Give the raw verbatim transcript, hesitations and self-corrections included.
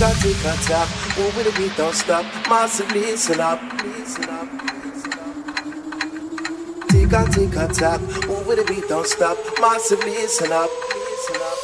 a tick a tack, move with the beat, don't stop. Massive, listen up. Listen up. Tick a tick a tack, move with the beat, don't stop. Massive, listen up.